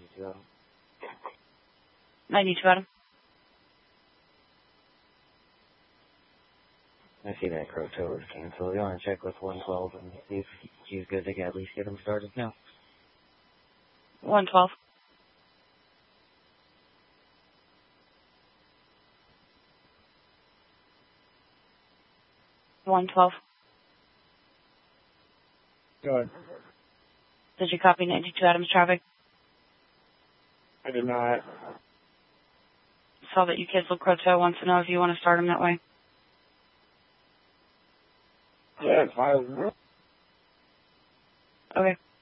92 Adam. I see that Crow was canceled. You want to check with 112 and see if she's good to at least get them started now? 112. Go ahead. Did you copy 92 Adams traffic? I did not. Saw that you canceled Crow wants to know if you want to start him that way. Yeah, it's fine. Okay.